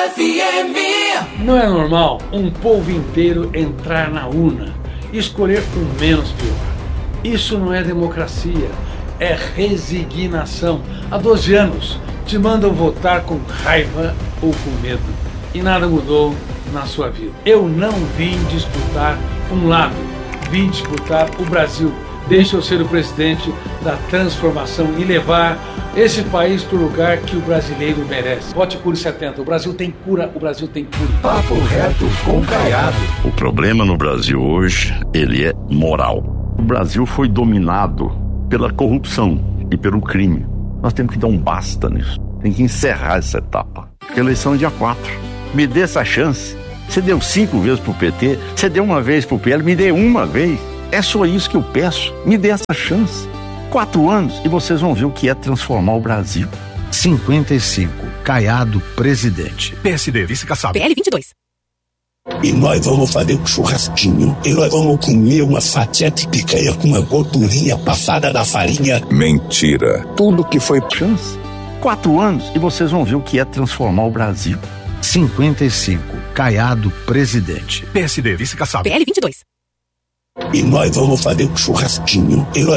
FM. Não é normal um povo inteiro entrar na urna e escolher o menos pior. Isso não é democracia, é resignação. Há 12 anos te mandam votar com raiva ou com medo e nada mudou na sua vida. Eu não vim disputar um lado, vim disputar o Brasil. Deixa eu ser o presidente da transformação e levar esse país para o lugar que o brasileiro merece. Vote Cure 70. O Brasil tem cura, o Brasil tem cura. Papo reto com Caiado. O problema no Brasil hoje, ele é moral. O Brasil foi dominado pela corrupção e pelo crime. Nós temos que dar um basta nisso. Tem que encerrar essa etapa. Porque a eleição é dia 4. Me dê essa chance. Você deu 5 vezes pro PT, você deu uma vez pro PL, me dê uma vez. É só isso que eu peço. Me dê essa chance. 4 anos e vocês vão ver o que é transformar o Brasil. 55. Caiado, presidente. PSD, vice-caçado. PL 22. E nós vamos fazer um churrasquinho. E nós vamos comer uma fatia de picanha com uma gordurinha passada da farinha. Mentira. Tudo que foi chance. 4 anos e vocês vão ver o que é transformar o Brasil. 55. Caiado, presidente. PSD, vice-caçado. PL 22. E nós vamos fazer um churrasquinho. E nós